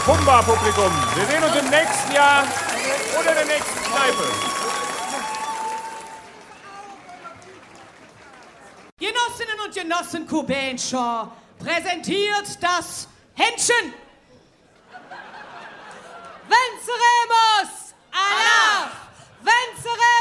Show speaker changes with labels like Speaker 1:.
Speaker 1: Humba-Publikum. Wir sehen uns im nächsten Jahr oder der nächsten Kneipe.
Speaker 2: Genossinnen und Genossen Kubenscher präsentiert das Händchen. Venceremos! Allah! Venceremos!